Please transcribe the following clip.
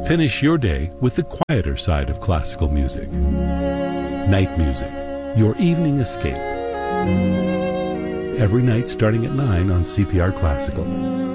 Finish your day with the quieter side of classical music. Night music, your evening escape. Every night starting at 9 on CPR Classical.